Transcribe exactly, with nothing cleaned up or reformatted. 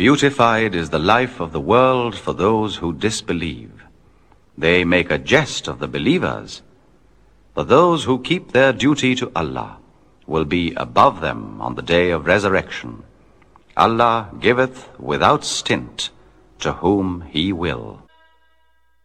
Beautified is the life of the world for those who disbelieve. They make a jest of the believers. But those who keep their duty to Allah will be above them on the day of resurrection. Allah giveth without stint to whom He will.